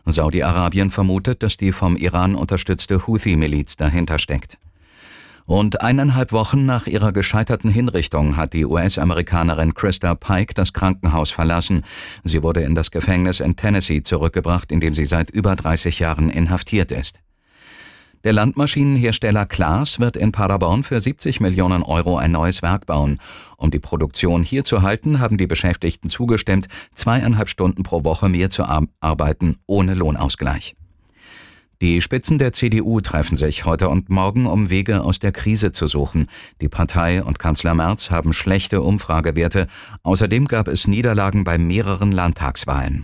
Saudi-Arabien vermutet, dass die vom Iran unterstützte Houthi-Miliz dahinter steckt. Rund 1,5 Wochen nach ihrer gescheiterten Hinrichtung hat die US-Amerikanerin Krista Pike das Krankenhaus verlassen. Sie wurde in das Gefängnis in Tennessee zurückgebracht, in dem sie seit über 30 Jahren inhaftiert ist. Der Landmaschinenhersteller Claas wird in Paderborn für 70 Millionen Euro ein neues Werk bauen. Um die Produktion hier zu halten, haben die Beschäftigten zugestimmt, 2,5 Stunden pro Woche mehr zu arbeiten, ohne Lohnausgleich. Die Spitzen der CDU treffen sich heute und morgen, um Wege aus der Krise zu suchen. Die Partei und Kanzler Merz haben schlechte Umfragewerte. Außerdem gab es Niederlagen bei mehreren Landtagswahlen.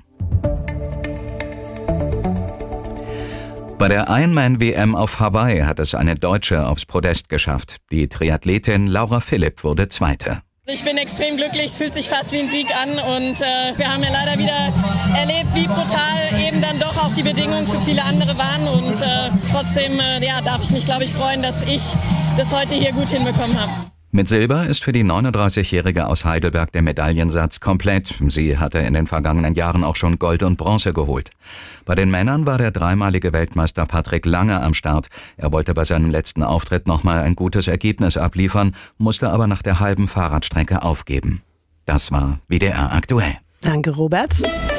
Bei der Ironman-WM auf Hawaii hat es eine Deutsche aufs Podest geschafft. Die Triathletin Laura Philipp wurde Zweite. Ich bin extrem glücklich, es fühlt sich fast wie ein Sieg an und wir haben ja leider wieder erlebt, wie brutal eben dann doch auch die Bedingungen für viele andere waren und trotzdem darf ich mich, glaube ich, freuen, dass ich das heute hier gut hinbekommen habe. Mit Silber ist für die 39-Jährige aus Heidelberg der Medaillensatz komplett. Sie hatte in den vergangenen Jahren auch schon Gold und Bronze geholt. Bei den Männern war der dreimalige Weltmeister Patrick Lange am Start. Er wollte bei seinem letzten Auftritt nochmal ein gutes Ergebnis abliefern, musste aber nach der halben Fahrradstrecke aufgeben. Das war WDR aktuell. Danke, Robert.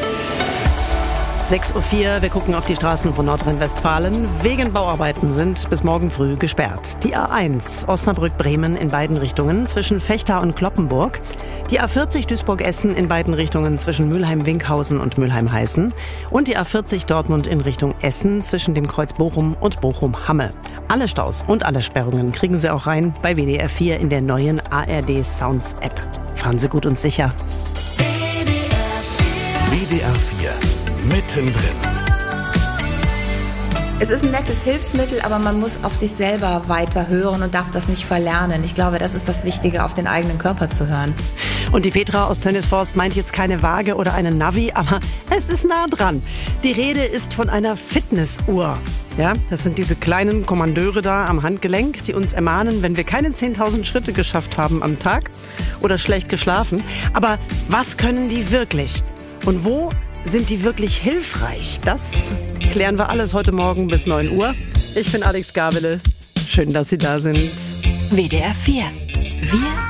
6:04 Uhr, wir gucken auf die Straßen von Nordrhein-Westfalen. Wegen Bauarbeiten sind bis morgen früh gesperrt. Die A1 Osnabrück-Bremen in beiden Richtungen zwischen Vechta und Cloppenburg. Die A40 Duisburg-Essen in beiden Richtungen zwischen Mülheim-Winkhausen und Mülheim-Heißen. Und die A40 Dortmund in Richtung Essen zwischen dem Kreuz Bochum und Bochum-Hamme. Alle Staus und alle Sperrungen kriegen Sie auch rein bei WDR 4 in der neuen ARD Sounds App. Fahren Sie gut und sicher. WDR 4 mittendrin. Es ist ein nettes Hilfsmittel, aber man muss auf sich selber weiter hören und darf das nicht verlernen. Ich glaube, das ist das Wichtige, auf den eigenen Körper zu hören. Und die Petra aus Tönnesforst meint jetzt keine Waage oder einen Navi, aber es ist nah dran. Die Rede ist von einer Fitnessuhr. Ja, das sind diese kleinen Kommandeure da am Handgelenk, die uns ermahnen, wenn wir keine 10.000 Schritte geschafft haben am Tag oder schlecht geschlafen. Aber was können die wirklich? Und wo sind die wirklich hilfreich? Das klären wir alles heute Morgen bis 9 Uhr. Ich bin Alex Gabele. Schön, dass Sie da sind. WDR 4. Wir